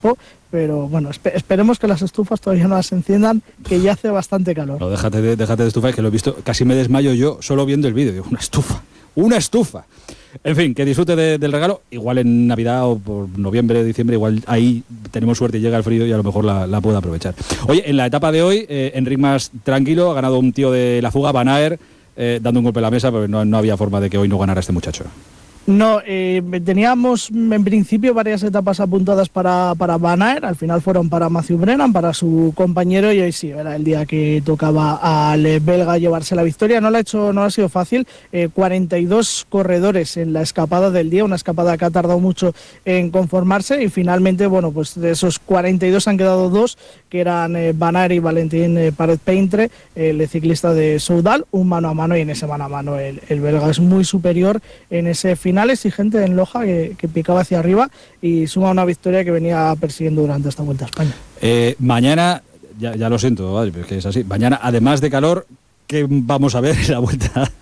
pero bueno, esperemos que las estufas todavía no las enciendan, que ya hace bastante calor. No, déjate de estufas, que lo he visto, casi me desmayo yo solo viendo el vídeo. Digo, una estufa. En fin, que disfrute del regalo. Igual en Navidad o por noviembre, diciembre, igual ahí tenemos suerte y llega el frío y a lo mejor la puedo aprovechar. Oye, en la etapa de hoy, Enric Mas tranquilo, ha ganado un tío de la fuga, Van Aert, dando un golpe en la mesa, pero no había forma de que hoy no ganara este muchacho. No, teníamos en principio varias etapas apuntadas para Van Aert, al final fueron para Mathieu Brennan, para su compañero, y hoy sí, era el día que tocaba al belga llevarse la victoria. No ha sido fácil, 42 corredores en la escapada del día, una escapada que ha tardado mucho en conformarse, y finalmente, bueno, pues de esos 42 han quedado dos, que eran Van Aert y Valentin Paret-Peintre, el ciclista de Soudal, un mano a mano, y en ese mano a mano el belga es muy superior en ese final exigente en Loja, que picaba hacia arriba y suma una victoria que venía persiguiendo durante esta Vuelta a España. Mañana, ya lo siento, Adri, pero es que es así, mañana, además de calor, ¿qué vamos a ver en la Vuelta?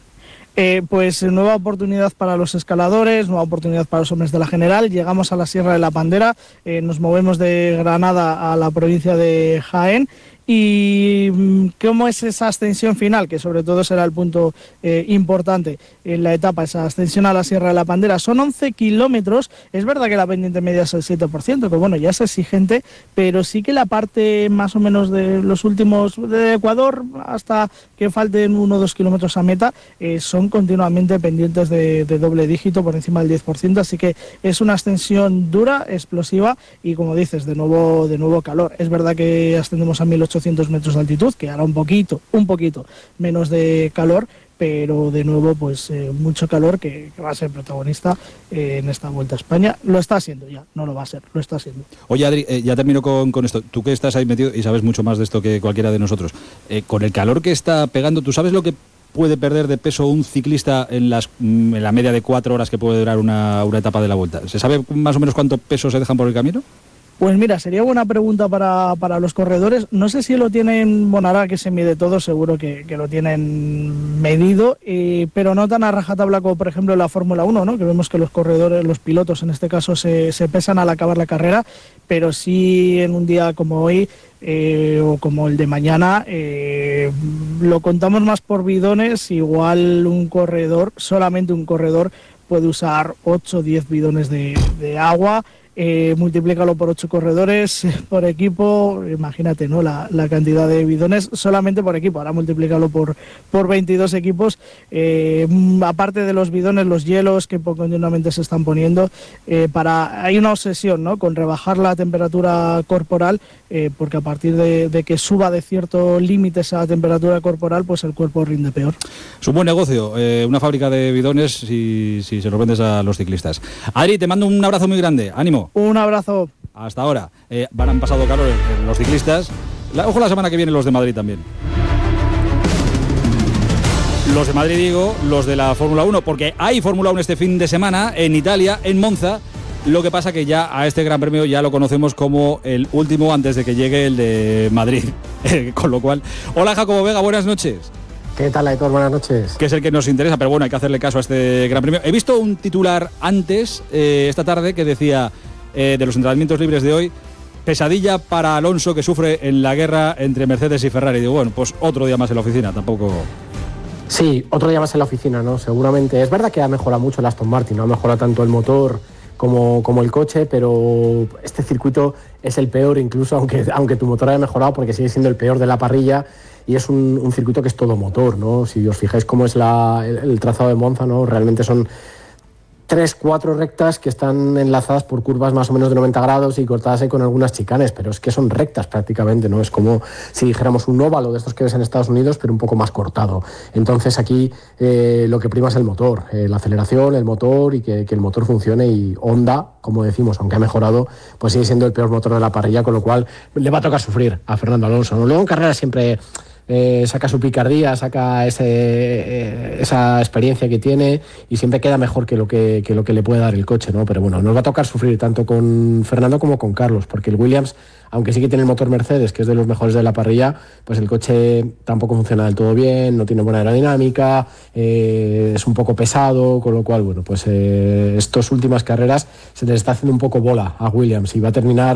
Pues nueva oportunidad para los escaladores, nueva oportunidad para los hombres de la general. Llegamos a la Sierra de la Pandera, nos movemos de Granada a la provincia de Jaén. ¿Y cómo es esa ascensión final? Que sobre todo será el punto importante en la etapa, esa ascensión a la Sierra de la Pandera. Son 11 kilómetros, es verdad que la pendiente media es el 7%, que bueno, ya es exigente, pero sí que la parte más o menos de los últimos, de Ecuador hasta que falten 1 o 2 kilómetros a meta, son continuamente pendientes de doble dígito, por encima del 10%, así que es una ascensión dura, explosiva, y como dices, de nuevo calor. Es verdad que ascendemos a 1800 metros de altitud, que hará un poquito menos de calor, pero de nuevo pues mucho calor que va a ser protagonista en esta Vuelta a España. Lo está haciendo ya, no lo va a ser, lo está haciendo. Oye, Adri, ya termino con esto. Tú que estás ahí metido y sabes mucho más de esto que cualquiera de nosotros. Con el calor que está pegando, ¿tú sabes lo que puede perder de peso un ciclista en la media de 4 horas que puede durar una etapa de la Vuelta? ¿Se sabe más o menos cuánto peso se dejan por el camino? Pues mira, sería buena pregunta para los corredores. No sé si lo tienen, bueno, ahora que se mide todo, seguro que lo tienen medido, pero no tan a rajatabla como, por ejemplo, en la Fórmula 1, ¿no? Que vemos que los corredores, los pilotos en este caso, se pesan al acabar la carrera, pero sí en un día como hoy o como el de mañana, lo contamos más por bidones. Igual solamente un corredor puede usar 8 o 10 bidones de agua. Multiplícalo por 8 corredores por equipo, imagínate, ¿no? La cantidad de bidones solamente por equipo. Ahora multiplícalo por 22 equipos. Aparte de los bidones, los hielos que continuamente se están poniendo, hay una obsesión, ¿no?, con rebajar la temperatura corporal, porque a partir de que suba de cierto límite esa temperatura corporal, pues el cuerpo rinde peor. Es un buen negocio, una fábrica de bidones si se los vendes a los ciclistas. Adri, te mando un abrazo muy grande, ánimo. Un abrazo. Hasta ahora. Han pasado calor los ciclistas. Ojo la semana que viene los de Madrid también. Los de Madrid, digo, los de la Fórmula 1, porque hay Fórmula 1 este fin de semana en Italia, en Monza. Lo que pasa que ya a este Gran Premio ya lo conocemos como el último antes de que llegue el de Madrid. Con lo cual, hola Jacobo Vega, buenas noches. ¿Qué tal, Aitor? Buenas noches. Que es el que nos interesa, pero bueno, hay que hacerle caso a este Gran Premio. He visto un titular antes, esta tarde, que decía de los entrenamientos libres de hoy: pesadilla para Alonso, que sufre en la guerra entre Mercedes y Ferrari. Digo, bueno, pues otro día más en la oficina, tampoco... Sí, otro día más en la oficina, ¿no? Seguramente. Es verdad que ha mejorado mucho el Aston Martin, no ha mejorado tanto el motor como el coche, pero este circuito es el peor, incluso aunque tu motor haya mejorado, porque sigue siendo el peor de la parrilla, y es un circuito que es todo motor, ¿no? Si os fijáis cómo es el trazado de Monza, ¿no? Realmente son 3-4 rectas que están enlazadas por curvas más o menos de 90 grados y cortadas ahí con algunas chicanes, pero es que son rectas prácticamente, ¿no? Es como si dijéramos un óvalo de estos que ves en Estados Unidos, pero un poco más cortado. Entonces aquí lo que prima es el motor, la aceleración, el motor, y que el motor funcione. Y Honda, como decimos, aunque ha mejorado, pues sigue siendo el peor motor de la parrilla, con lo cual le va a tocar sufrir a Fernando Alonso, ¿no? Luego en carrera siempre... saca su picardía, saca esa experiencia que tiene, y siempre queda mejor que lo que le puede dar el coche, ¿no? Pero bueno, nos va a tocar sufrir tanto con Fernando como con Carlos, porque el Williams, aunque sí que tiene el motor Mercedes, que es de los mejores de la parrilla, pues el coche tampoco funciona del todo bien, no tiene buena aerodinámica, es un poco pesado, con lo cual, bueno, pues estas últimas carreras se les está haciendo un poco bola a Williams y va a terminar